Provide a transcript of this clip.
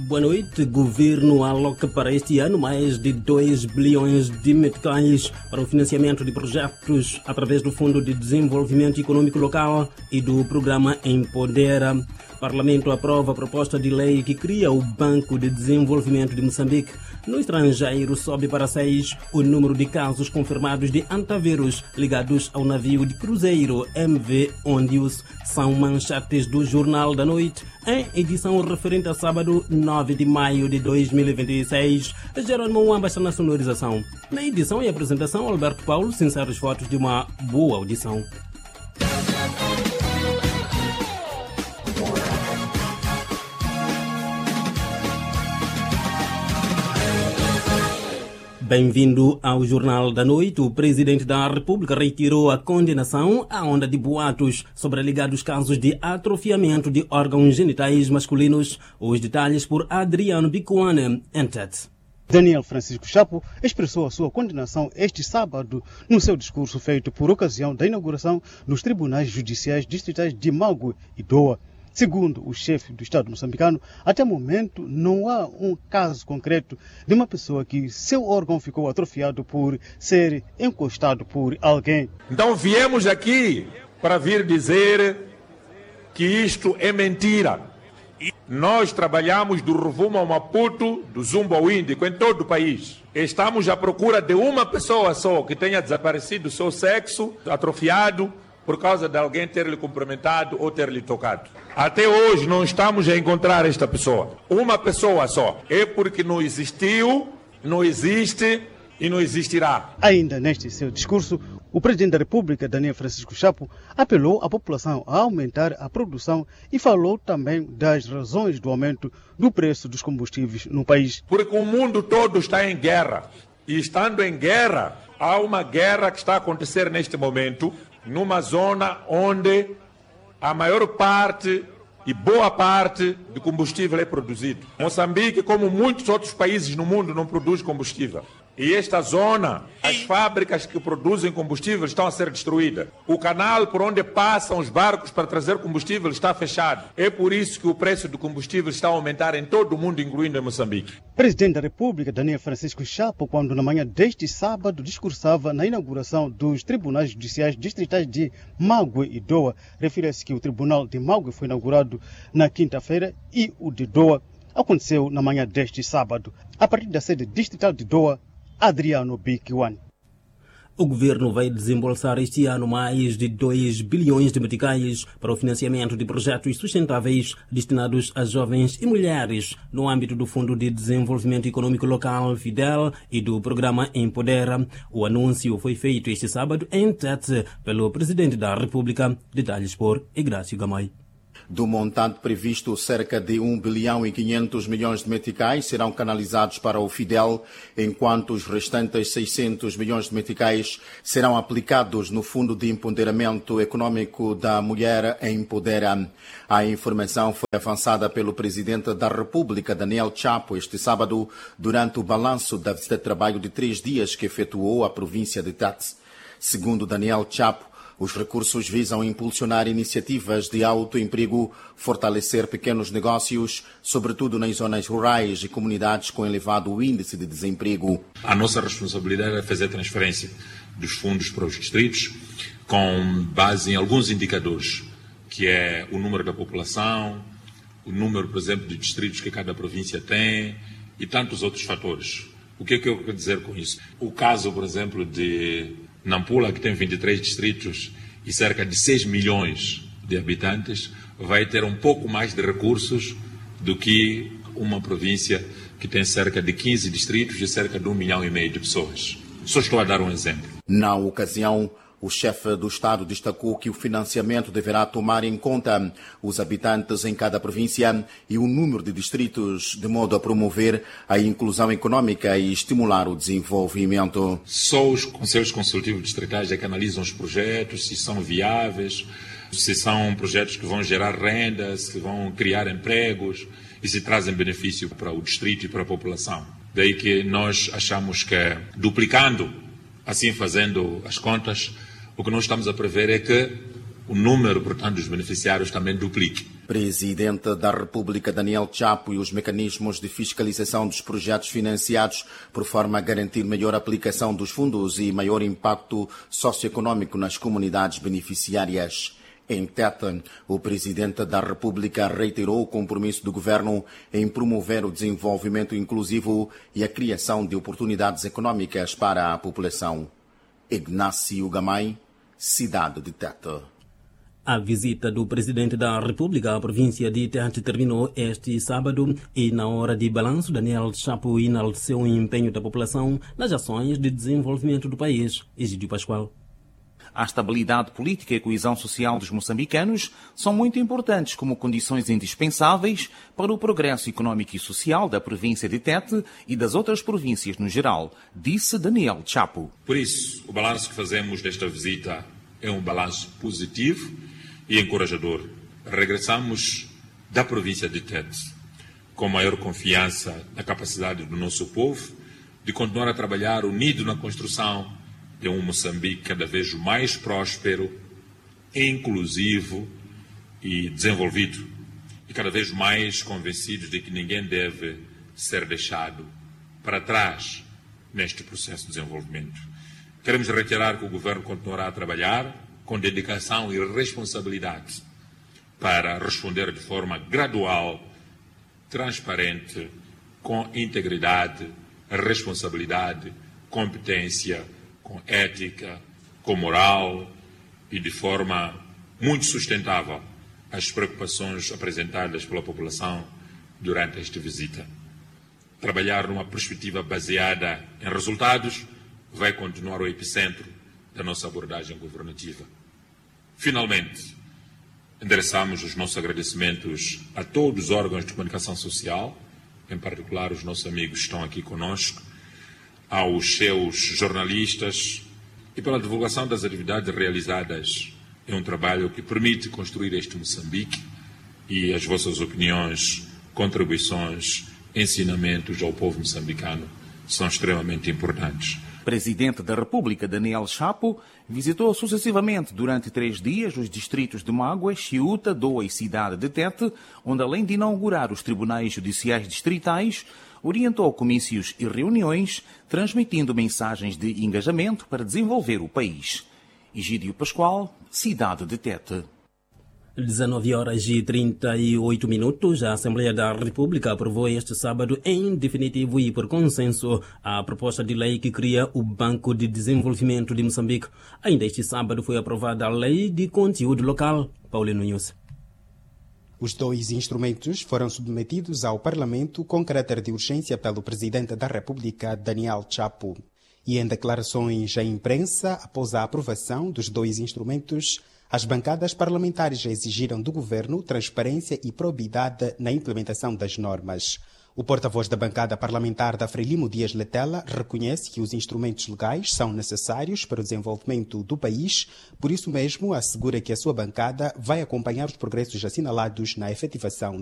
Boa noite. Governo aloca para este ano mais de 2 bilhões de meticais para o financiamento de projetos através do Fundo de Desenvolvimento Econômico Local e do programa Empodera. Parlamento aprova a proposta de lei que cria o Banco de Desenvolvimento de Moçambique. No estrangeiro, sobe para 6 o número de casos confirmados de antivírus ligados ao navio de cruzeiro MV Ondius. São manchetes do Jornal da Noite, em edição referente a sábado 9 de maio de 2026. Jerônimo Mwamba está na sonorização. Na edição e apresentação, Alberto Paulo, sinceros votos de uma boa audição. Bem-vindo ao Jornal da Noite. O presidente da República reiterou a condenação à onda de boatos sobre alegados casos de atrofiamento de órgãos genitais masculinos. Os detalhes por Adriano Bicuane, Entet. Daniel Francisco Chapo expressou a sua condenação este sábado no seu discurso feito por ocasião da inauguração dos tribunais judiciais distritais de Mague e Doa. Segundo o chefe do Estado moçambicano, até o momento não há um caso concreto de uma pessoa que seu órgão ficou atrofiado por ser encostado por alguém. Então viemos aqui para vir dizer que isto é mentira. Nós trabalhamos do Rovuma ao Maputo, do Zumba ao Índico, em todo o país. Estamos à procura de uma pessoa só que tenha desaparecido o seu sexo, atrofiado, por causa de alguém ter lhe cumprimentado ou ter lhe tocado. Até hoje não estamos a encontrar esta pessoa. Uma pessoa só. É porque não existiu, não existe e não existirá. Ainda neste seu discurso, o presidente da República, Daniel Francisco Chapo, apelou à população a aumentar a produção e falou também das razões do aumento do preço dos combustíveis no país. Porque o mundo todo está em guerra. E estando em guerra, há uma guerra que está a acontecer neste momento, numa zona onde a maior parte e boa parte do combustível é produzido. Moçambique, como muitos outros países no mundo, não produz combustível. E esta zona, as fábricas que produzem combustível estão a ser destruídas. O canal por onde passam os barcos para trazer combustível está fechado. É por isso que o preço do combustível está a aumentar em todo o mundo, incluindo em Moçambique. Presidente da República, Daniel Francisco Chapo, quando na manhã deste sábado discursava na inauguração dos tribunais judiciais distritais de Mague e Doa, refere-se que o tribunal de Mague foi inaugurado na quinta-feira e o de Doa aconteceu na manhã deste sábado. A partir da sede distrital de Doa, Adriano Bicuane. O governo vai desembolsar este ano mais de 2 bilhões de meticais para o financiamento de projetos sustentáveis destinados a jovens e mulheres no âmbito do Fundo de Desenvolvimento Econômico Local, FIDEL, e do programa Empodera. O anúncio foi feito este sábado em Tete pelo presidente da República. Detalhes por Ignácio Gamay. Do montante previsto, cerca de 1 bilhão e 500 milhões de meticais serão canalizados para o FIDEL, enquanto os restantes 600 milhões de meticais serão aplicados no Fundo de Empoderamento Econômico da Mulher Empodera. A informação foi avançada pelo presidente da República, Daniel Chapo, este sábado, durante o balanço da visita de trabalho de 3 dias que efetuou à província de Tete. Segundo Daniel Chapo, os recursos visam impulsionar iniciativas de autoemprego, fortalecer pequenos negócios, sobretudo nas zonas rurais e comunidades com elevado índice de desemprego. A nossa responsabilidade é fazer transferência dos fundos para os distritos com base em alguns indicadores, que é o número da população, o número, por exemplo, de distritos que cada província tem e tantos outros fatores. O que é que eu quero dizer com isso? O caso, por exemplo, de Nampula, que tem 23 distritos e cerca de 6 milhões de habitantes, vai ter um pouco mais de recursos do que uma província que tem cerca de 15 distritos e cerca de 1,5 milhão de pessoas. Só estou a dar um exemplo. Na ocasião, o chefe do Estado destacou que o financiamento deverá tomar em conta os habitantes em cada província e o número de distritos, de modo a promover a inclusão econômica e estimular o desenvolvimento. Só os conselhos consultivos distritais é que analisam os projetos, se são viáveis, se são projetos que vão gerar renda, se vão criar empregos e se trazem benefício para o distrito e para a população. Daí que nós achamos que, duplicando, assim fazendo as contas, o que nós estamos a prever é que o número, portanto, dos beneficiários também duplique. Presidente da República Daniel Chapo e os mecanismos de fiscalização dos projetos financiados por forma a garantir melhor aplicação dos fundos e maior impacto socioeconômico nas comunidades beneficiárias. Em Tete, o Presidente da República reiterou o compromisso do Governo em promover o desenvolvimento inclusivo e a criação de oportunidades econômicas para a população. Ignácio Gamay, cidade de Tete. A visita do Presidente da República à província de Tete terminou este sábado e, na hora de balanço, Daniel Chapo enalteceu o empenho da população nas ações de desenvolvimento do país. Egídio Pascoal. A estabilidade política e a coesão social dos moçambicanos são muito importantes como condições indispensáveis para o progresso económico e social da província de Tete e das outras províncias no geral, disse Daniel Chapo. Por isso, o balanço que fazemos desta visita é um balanço positivo e encorajador. Regressamos da província de Tete com maior confiança na capacidade do nosso povo de continuar a trabalhar unido na construção de um Moçambique cada vez mais próspero, inclusivo e desenvolvido, e cada vez mais convencidos de que ninguém deve ser deixado para trás neste processo de desenvolvimento. Queremos reiterar que o Governo continuará a trabalhar com dedicação e responsabilidade para responder de forma gradual, transparente, com integridade, responsabilidade, competência, com ética, com moral e de forma muito sustentável às preocupações apresentadas pela população durante esta visita. Trabalhar numa perspectiva baseada em resultados vai continuar o epicentro da nossa abordagem governativa. Finalmente, endereçamos os nossos agradecimentos a todos os órgãos de comunicação social, em particular os nossos amigos que estão aqui conosco, aos seus jornalistas e pela divulgação das atividades realizadas em um trabalho que permite construir este Moçambique e as vossas opiniões, contribuições, ensinamentos ao povo moçambicano são extremamente importantes. Presidente da República Daniel Chapo visitou sucessivamente durante 3 dias os distritos de Mágoa, Chiuta, Doa e Cidade de Tete, onde além de inaugurar os tribunais judiciais distritais, orientou comícios e reuniões, transmitindo mensagens de engajamento para desenvolver o país. Egídio Pascoal, cidade de Tete. 19h38, a Assembleia da República aprovou este sábado, em definitivo e por consenso, a proposta de lei que cria o Banco de Desenvolvimento de Moçambique. Ainda este sábado foi aprovada a Lei de Conteúdo Local. Paulino Nunes. Os 2 instrumentos foram submetidos ao Parlamento com caráter de urgência pelo Presidente da República, Daniel Chapo. E em declarações à imprensa, após a aprovação dos 2 instrumentos, as bancadas parlamentares exigiram do Governo transparência e probidade na implementação das normas. O porta-voz da bancada parlamentar da Frelimo Dias Letela reconhece que os instrumentos legais são necessários para o desenvolvimento do país, por isso mesmo assegura que a sua bancada vai acompanhar os progressos assinalados na efetivação